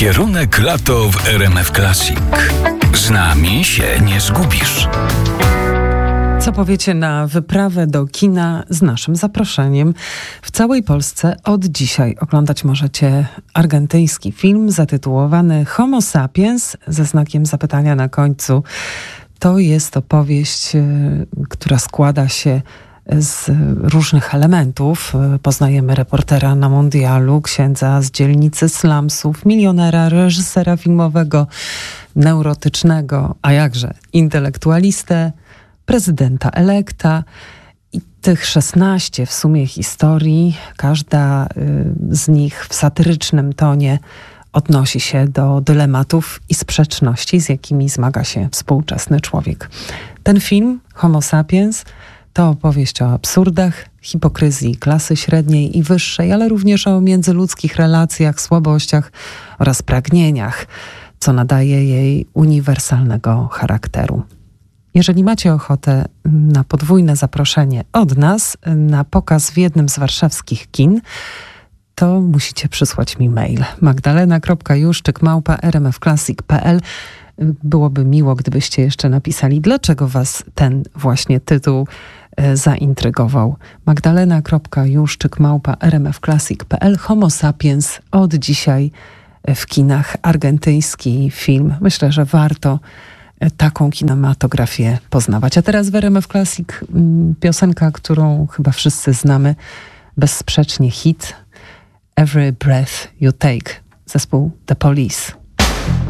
Kierunek lato w RMF Classic. Z nami się nie zgubisz. Co powiecie na wyprawę do kina z naszym zaproszeniem? W całej Polsce od dzisiaj oglądać możecie argentyński film zatytułowany Homo sapiens ze znakiem zapytania na końcu. To jest opowieść, która składa się z różnych elementów. Poznajemy reportera na Mundialu, księdza z dzielnicy slumsów, milionera, reżysera filmowego, neurotycznego, a jakże intelektualistę, prezydenta elekta i tych 16 w sumie historii, każda z nich w satyrycznym tonie odnosi się do dylematów i sprzeczności, z jakimi zmaga się współczesny człowiek. Ten film, Homo sapiens, to opowieść o absurdach, hipokryzji klasy średniej i wyższej, ale również o międzyludzkich relacjach, słabościach oraz pragnieniach, co nadaje jej uniwersalnego charakteru. Jeżeli macie ochotę na podwójne zaproszenie od nas na pokaz w jednym z warszawskich kin, to musicie przysłać mi mail magdalena.juszczyk@rmfclassic.pl. Byłoby miło, gdybyście jeszcze napisali, dlaczego was ten właśnie tytuł zaintrygował. magdalena.juszczyk@rmfclassic.pl. Homo sapiens od dzisiaj w kinach, argentyński film. Myślę, że warto taką kinematografię poznawać. A teraz w RMF Classic piosenka, którą chyba wszyscy znamy, bezsprzecznie hit Every Breath You Take, zespół The Police.